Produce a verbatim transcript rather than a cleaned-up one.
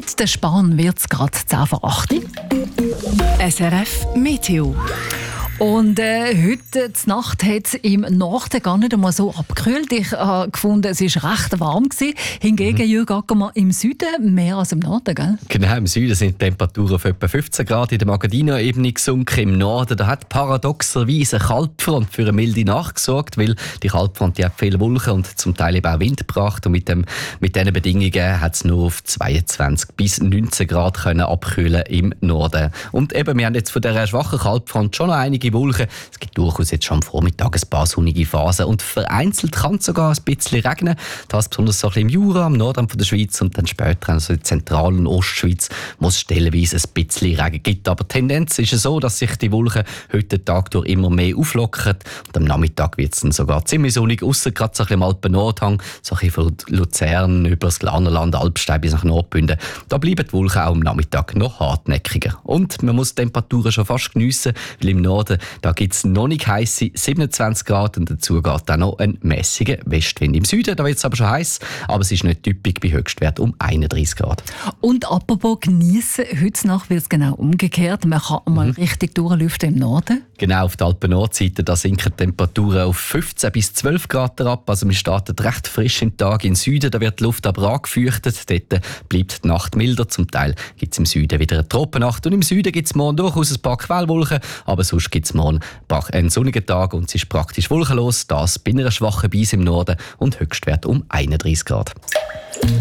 Mit der Spahn wird es gerade zehn vor acht. S R F Meteo. Und äh, heute zur Nacht hat es im Norden gar nicht einmal so abgekühlt. Ich habe äh, gefunden, es war recht warm gewesen. Hingegen, mhm. Jürg Ackermann, im Süden mehr als im Norden, gell? Genau, im Süden sind die Temperaturen auf etwa fünfzehn Grad in der Magadino-Ebene gesunken. Im Norden da hat paradoxerweise eine Kaltfront für eine milde Nacht gesorgt, weil die Kaltfront die hat viele Wolken und zum Teil eben auch Wind gebracht. Und mit, dem, mit diesen Bedingungen hat es nur auf zweiundzwanzig bis neunzehn Grad können abkühlen im Norden. Und eben, wir haben jetzt von dieser schwachen Kaltfront schon noch einige Wolken. Es gibt durchaus jetzt schon am Vormittag ein paar sonnige Phasen und vereinzelt kann es sogar ein bisschen regnen. Das besonders so ein bisschen im Jura, am Norden von der Schweiz und dann später also in der Zentral- und Ostschweiz, wo es stellenweise ein bisschen Regen gibt. Aber die Tendenz ist so, dass sich die Wolken heute den Tag durch immer mehr auflockern und am Nachmittag wird es dann sogar ziemlich sonnig, ausser gerade so ein bisschen im Alpen-Nordhang, so ein bisschen von Luzern über das Glarnerland, Alpstein bis nach Nordbünden. Da bleiben die Wolken auch am Nachmittag noch hartnäckiger. Und man muss die Temperaturen schon fast geniessen, weil im Norden da gibt es noch nicht heisse siebenundzwanzig Grad und dazu geht auch noch ein mäßiger Westwind. Im Süden da wird es aber schon heiß, aber es ist nicht typisch bei Höchstwert um einunddreißig Grad. Und apropos geniessen, heute Nacht wird es genau umgekehrt. Man kann mal mhm. richtig durchlüften im Norden. Genau, auf der Alpen-Nordseite da sinken die Temperaturen auf fünfzehn bis zwölf Grad herab. Also wir starten recht frisch im Tag. Im Süden da wird die Luft aber angefeuchtet. Dort bleibt die Nacht milder. Zum Teil gibt es im Süden wieder eine Tropennacht. Und im Süden gibt es morgen durchaus ein paar Quellwolken, aber sonst gibt es morgen einen sonnigen Tag und es ist praktisch wolkenlos. Das bei einer schwachen Brise im Norden und Höchstwert um einunddreißig Grad.